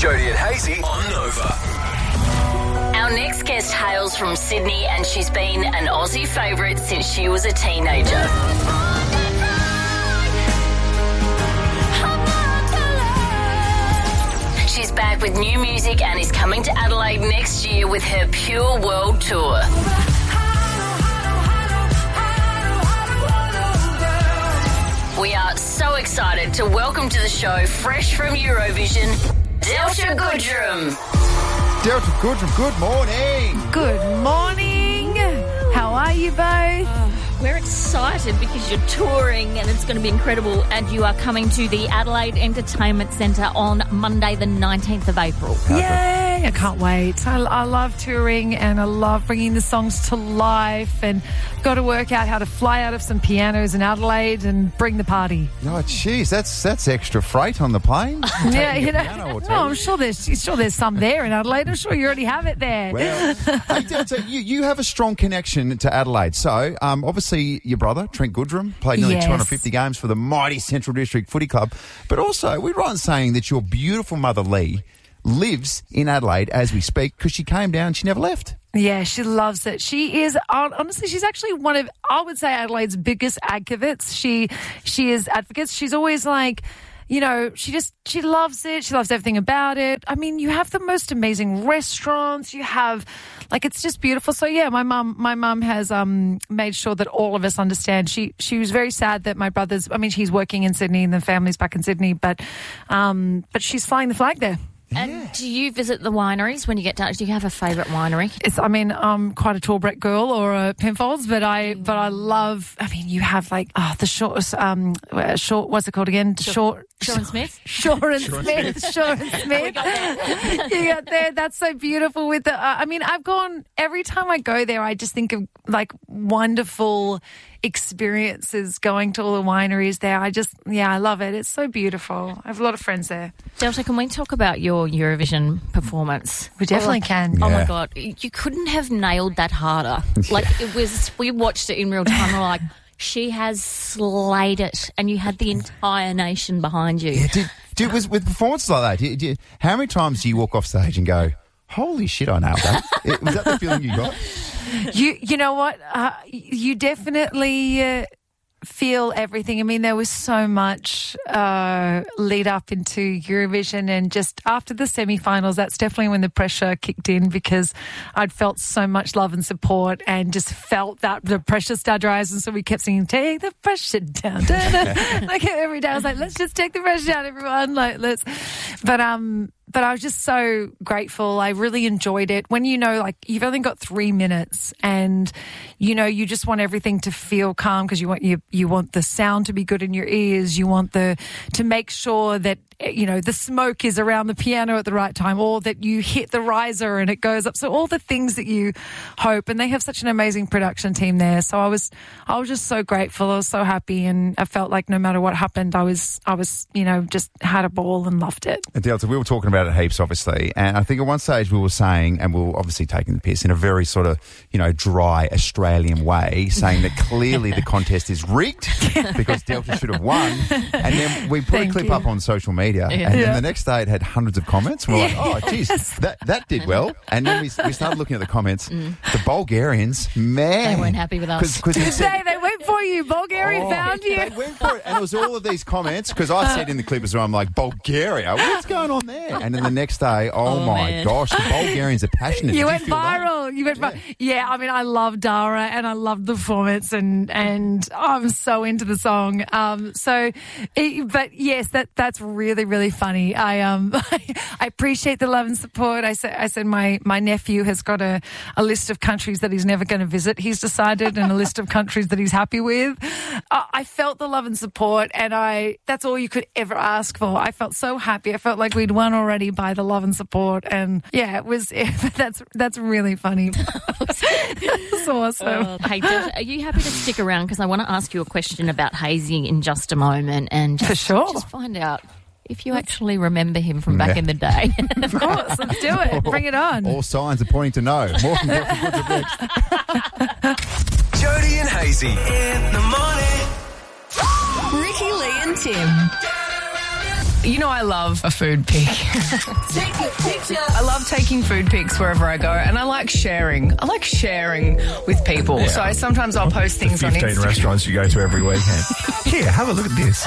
Jody and Hazy on Nova. Our next guest hails from Sydney and she's been an Aussie favourite since she was a teenager. She's back with new music and is coming to Adelaide next year with her Pure World Tour. We are so excited to welcome to the show, fresh from Eurovision, Delta Goodrem. Delta Goodrem, good morning. Good morning. How are you both? We're excited because you're touring and it's going to be incredible, and you are coming to the Adelaide Entertainment Centre on Monday the 19th of April. Yay! I can't wait. I love touring and I love bringing the songs to life, and got to work out how to fly out of some pianos in Adelaide and bring the party. Oh, jeez, that's extra freight on the plane. Yeah, you know. No, I'm sure there's some there in Adelaide. I'm sure you already have it there. Well, hey, Delta, you have a strong connection to Adelaide. So, obviously, your brother, Trent Goodrem, played nearly 250 games for the mighty Central District Footy Club. But also, we're right in saying that your beautiful mother, Lee, lives in Adelaide as we speak because she came down, she never left. Yeah, she loves it. She is, honestly, she's actually one of, I would say, Adelaide's biggest advocates. She is advocates. She's always like, you know, she loves it. She loves everything about it. I mean, you have the most amazing restaurants. You have, like, it's just beautiful. So yeah, my mum has made sure that all of us understand. She was very sad that my brother's, I mean, he's working in Sydney and the family's back in Sydney, but she's flying the flag there. And do you visit the wineries when you get down? Do you have a favourite winery? I'm quite a Torbreck girl or a Penfolds, but I love, I mean, you have like, the short, what's it called again? Shaw and Smith. Shaw and Smith. You got there. That's so beautiful with the, every time I go there, I just think of like wonderful experiences going to all the wineries there. I love it. It's so beautiful. I have a lot of friends there. Delta, can we talk about your Eurovision performance? We definitely can. Oh my God. You couldn't have nailed that harder. Like we watched it in real time. We're like, she has slayed it, and you had the entire nation behind you. Yeah, with performances like that, how many times do you walk off stage and go, holy shit, I nailed that? Was that the feeling you got? You know what? You definitely feel everything. I mean, there was so much lead up into Eurovision, and just after the semi-finals, that's definitely when the pressure kicked in, because I'd felt so much love and support and just felt that the pressure started rising. So we kept singing, take the pressure down. Like every day I was like, let's just take the pressure down, everyone. Like, let's. But I was just so grateful. I really enjoyed it. When you know, like, you've only got 3 minutes and, you know, you just want everything to feel calm because you want the sound to be good in your ears. You want to make sure that, you know, the smoke is around the piano at the right time, or that you hit the riser and it goes up. So all the things that you hope, and they have such an amazing production team there. So I was just so grateful. I was so happy, and I felt like no matter what happened, I was, you know, just had a ball and loved it. And Delta, we were talking about it heaps, obviously, and I think at one stage we were saying, and we were obviously taking the piss in a very sort of, you know, dry Australian way, saying that clearly the contest is rigged because Delta should have won. And then we put a clip up on social media. And then the next day it had hundreds of comments. We're like, oh, geez, that did well. And then we started looking at the comments. The Bulgarians, man. They weren't happy with us. They went for you. Bulgaria found you. They went for it. And it was all of these comments, because I said in the clip as well, I'm like, Bulgaria, what's going on there? And then the next day, oh my gosh, the Bulgarians are passionate. You went viral. You went viral. Yeah, I mean, I love Dara and I loved the performance, and I'm so into the song. But yes, that's really, really funny. I appreciate the love and support. I said my nephew has got a list of countries that he's never going to visit. He's decided, and a list of countries that he's happy with. I felt the love and support, and that's all you could ever ask for. I felt so happy. I felt like we'd won already by the love and support, and yeah, it was. That's really funny. It's awesome. Hey, are you happy to stick around? Because I want to ask you a question about Hazy in just a moment, and for sure, just find out if you actually remember him from back in the day. Of course, let's do it. Bring it on. All signs are pointing to no. More from Delta Goodrem next. Jody and Hazy in the morning. Ricky, Lee and Tim. You know, I love a food pic. Take a picture. I love taking food pics wherever I go, and I like sharing. I like sharing with people. Yeah. So sometimes I'll post things on 15 Instagram. restaurants you go to every weekend. Here, have a look at this.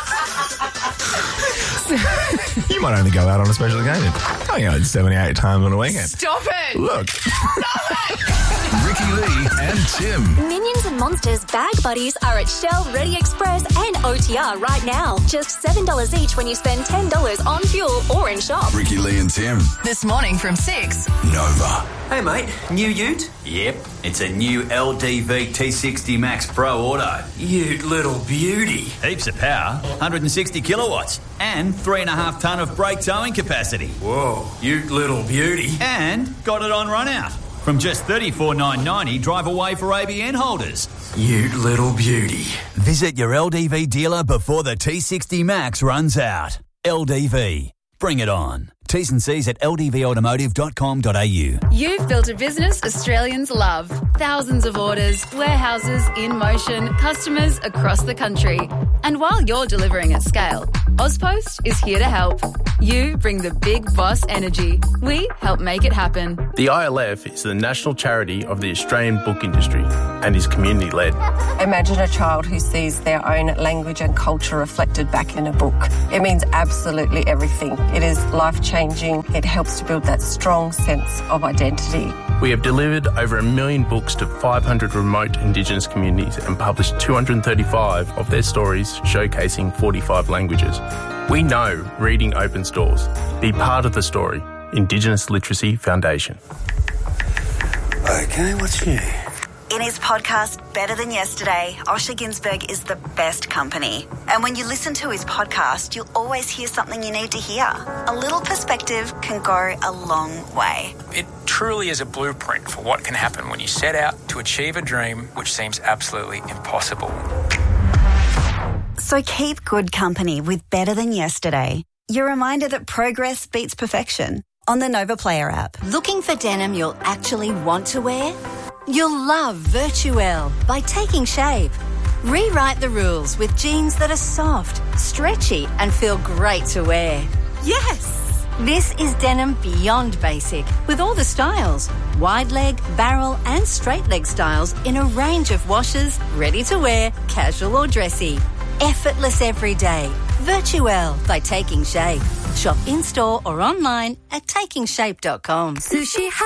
You might only go out on a special occasion. I go out 78 times on a weekend. Stop it! Look. Ricky Lee and Tim. Minions and Monsters bag buddies are at Shell, Ready Express and OTR right now. Just $7 each when you spend $10 on fuel or in shop. Ricky Lee and Tim. This morning from 6. Nova. Hey mate, new ute? Yep, it's a new LDV T60 Max Pro Auto. Ute little beauty. Heaps of power, 160 kilowatts, and 3.5 tonne of brake towing capacity. Whoa, ute little beauty. And got it on run out. From just $34,990 drive away for ABN holders. Ute little beauty. Visit your LDV dealer before the T60 Max runs out. LDV. Bring it on. T's and C's at ldvautomotive.com.au. You've built a business Australians love. Thousands of orders, warehouses in motion, customers across the country. And while you're delivering at scale, Ozpost is here to help. You bring the big boss energy. We help make it happen. The ILF is the national charity of the Australian book industry and is community-led. Imagine a child who sees their own language and culture reflected back in a book. It means absolutely everything. It is life-changing. It helps to build that strong sense of identity. We have delivered over 1 million books to 500 remote Indigenous communities and published 235 of their stories showcasing 45 languages. We know reading opens doors. Be part of the story. Indigenous Literacy Foundation. Okay, what's new? In his podcast, Better Than Yesterday, Osher Günsberg is the best company. And when you listen to his podcast, you'll always hear something you need to hear. A little perspective can go a long way. It truly is a blueprint for what can happen when you set out to achieve a dream which seems absolutely impossible. So keep good company with Better Than Yesterday. Your reminder that progress beats perfection on the Nova Player app. Looking for denim you'll actually want to wear? You'll love Virtuelle by Taking Shape. Rewrite the rules with jeans that are soft, stretchy, and feel great to wear. Yes! This is denim beyond basic, with all the styles. Wide leg, barrel, and straight leg styles in a range of washes, ready to wear, casual or dressy. Effortless every day. Virtuelle by Taking Shape. Shop in-store or online at takingshape.com. Sushi